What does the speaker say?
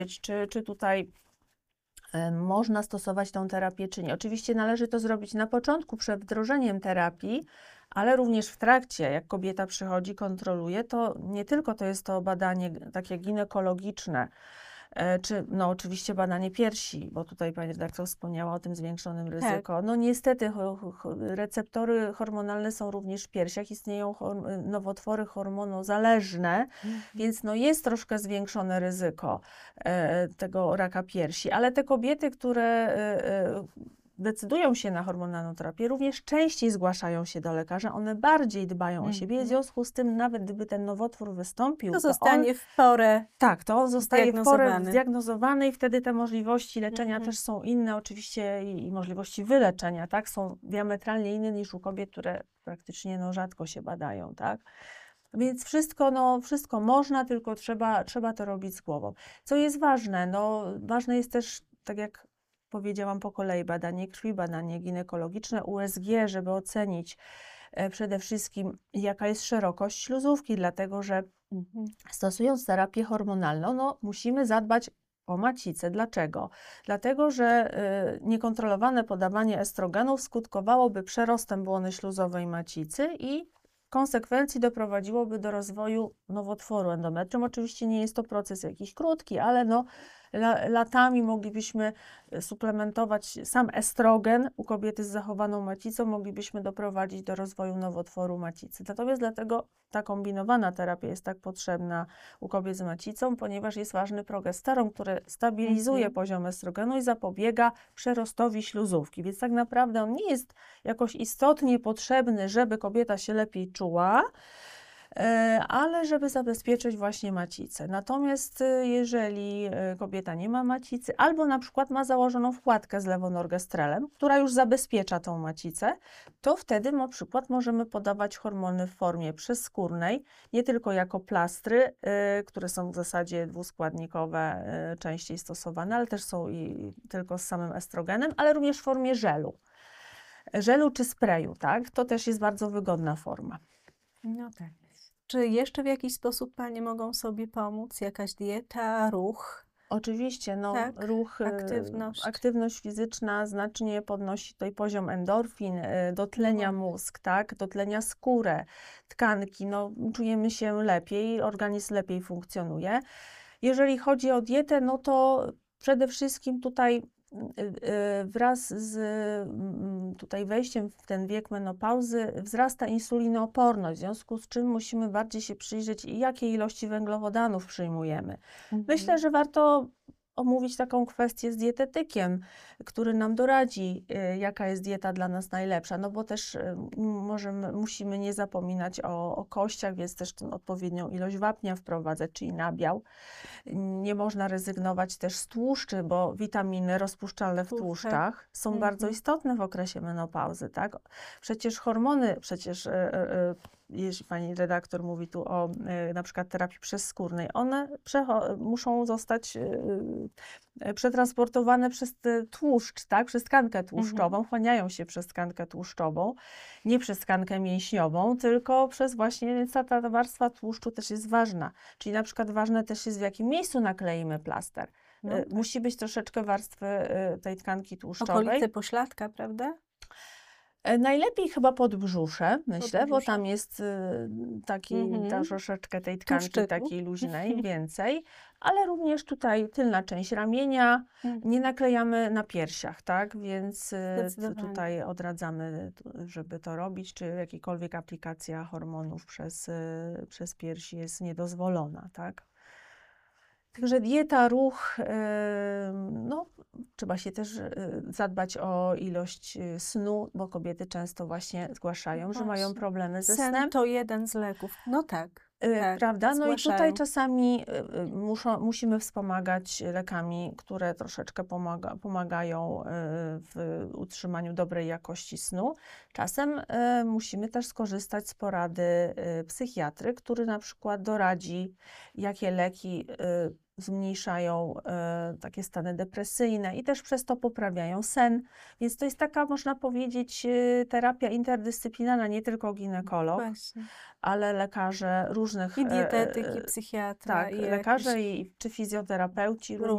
czy tutaj można stosować tą terapię, czy nie. Oczywiście należy to zrobić na początku, przed wdrożeniem terapii, ale również w trakcie, jak kobieta przychodzi, kontroluje, to nie tylko to jest to badanie takie ginekologiczne, czy no oczywiście badanie piersi, bo tutaj pani redaktor wspomniała o tym zwiększonym ryzyko. No niestety receptory hormonalne są również w piersiach, istnieją nowotwory hormonozależne, więc no jest troszkę zwiększone ryzyko tego raka piersi, ale te kobiety, które decydują się na hormonalną terapię, również częściej zgłaszają się do lekarza, one bardziej dbają o siebie, w związku z tym nawet gdyby ten nowotwór wystąpił, to zostanie w porę tak, to on zostaje w porę zdiagnozowany i wtedy te możliwości leczenia też są inne oczywiście i możliwości wyleczenia, tak, są diametralnie inne niż u kobiet, które praktycznie no, rzadko się badają, tak. Więc wszystko można, tylko trzeba to robić z głową. Co jest ważne? No, ważne jest też, tak jak powiedziałam po kolei, badanie krwi, badanie ginekologiczne, USG, żeby ocenić przede wszystkim, jaka jest szerokość śluzówki, dlatego że stosując terapię hormonalną, no, musimy zadbać o macicę. Dlaczego? Dlatego, że niekontrolowane podawanie estrogenów skutkowałoby przerostem błony śluzowej macicy i w konsekwencji doprowadziłoby do rozwoju nowotworu endometrium. Oczywiście nie jest to proces jakiś krótki, ale no, latami moglibyśmy suplementować sam estrogen u kobiety z zachowaną macicą, moglibyśmy doprowadzić do rozwoju nowotworu macicy. Natomiast dlatego ta kombinowana terapia jest tak potrzebna u kobiet z macicą, ponieważ jest ważny progesteron, który stabilizuje poziom estrogenu i zapobiega przerostowi śluzówki. Więc tak naprawdę on nie jest jakoś istotnie potrzebny, żeby kobieta się lepiej czuła, ale żeby zabezpieczyć właśnie macicę. Natomiast jeżeli kobieta nie ma macicy, albo na przykład ma założoną wkładkę z lewonorgestrelem, która już zabezpiecza tą macicę, to wtedy na przykład możemy podawać hormony w formie przezskórnej, nie tylko jako plastry, które są w zasadzie dwuskładnikowe, częściej stosowane, ale też są i tylko z samym estrogenem, ale również w formie żelu. Żelu czy sprayu, tak? To też jest bardzo wygodna forma. No tak. Czy jeszcze w jakiś sposób panie mogą sobie pomóc? Jakaś dieta, ruch? Oczywiście, no, Tak, ruch, aktywność. aktywność fizyczna znacznie podnosi tutaj poziom endorfin, dotlenia mózg, tak, dotlenia skórę, tkanki, no, czujemy się lepiej, organizm lepiej funkcjonuje. Jeżeli chodzi o dietę, no to przede wszystkim tutaj wraz z tutaj wejściem w ten wiek menopauzy wzrasta insulinooporność, w związku z czym musimy bardziej się przyjrzeć, jakie ilości węglowodanów przyjmujemy. Myślę, że warto omówić taką kwestię z dietetykiem, który nam doradzi, jaka jest dieta dla nas najlepsza, no bo też musimy nie zapominać o kościach, więc też odpowiednią ilość wapnia wprowadzać, czyli nabiał. Nie można rezygnować też z tłuszczy, bo witaminy rozpuszczalne w tłuszczach są bardzo istotne w okresie menopauzy, tak? Przecież hormony, jeśli pani redaktor mówi tu o na przykład terapii przezskórnej, one muszą zostać przetransportowane przez tłuszcz, tak? Przez tkankę tłuszczową, wchłaniają się przez tkankę tłuszczową, nie przez tkankę mięśniową, tylko przez właśnie, więc ta warstwa tłuszczu też jest ważna. Czyli na przykład ważne też jest, w jakim miejscu nakleimy plaster. No tak. Musi być troszeczkę warstwy tej tkanki tłuszczowej. Okolice pośladka, prawda? Najlepiej chyba podbrzusze, myślę, bo tam jest troszeczkę tej tkanki Tłuszczyku. takiej luźnej więcej, ale również tutaj tylna część ramienia, nie naklejamy na piersiach, tak, więc tutaj odradzamy, żeby to robić, czy jakakolwiek aplikacja hormonów przez piersi jest niedozwolona, tak. Także dieta, ruch, no, trzeba się też zadbać o ilość snu, bo kobiety często właśnie zgłaszają, że mają problemy ze snem. Sen to jeden z leków, no tak. Prawda? No zgłaszają. I tutaj czasami musimy wspomagać lekami, które troszeczkę pomagają w utrzymaniu dobrej jakości snu. Czasem musimy też skorzystać z porady psychiatry, który na przykład doradzi, jakie leki zmniejszają takie stany depresyjne i też przez to poprawiają sen. Więc to jest taka, można powiedzieć, terapia interdyscyplinarna, nie tylko ginekolog, Właśnie. ale lekarze różnych... I dietetyk, i psychiatra, tak, i lekarze jakiś czy fizjoterapeuci również